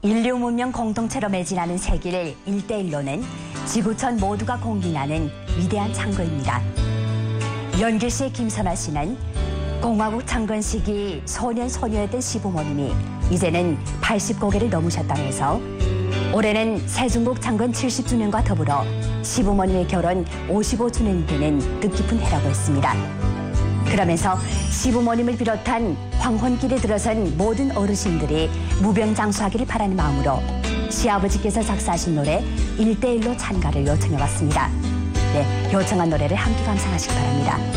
인류 문명 공동체로 매진하는 세기를 1대1로는 지구촌 모두가 공인하는 위대한 창거입니다. 연길 씨, 김선아 씨는 공화국 창건 시기 소년 소녀였던 시부모님이 이제는 80고개를 넘으셨다면서 올해는 세중국 창건 70주년과 더불어 시부모님의 결혼 55주년이 되는 뜻깊은 해라고 했습니다. 그러면서 시부모님을 비롯한 황혼길에 들어선 모든 어르신들이 무병장수하기를 바라는 마음으로 시아버지께서 작사하신 노래 1대1로 찬가를 요청해왔습니다. 네, 요청한 노래를 함께 감상하시기 바랍니다.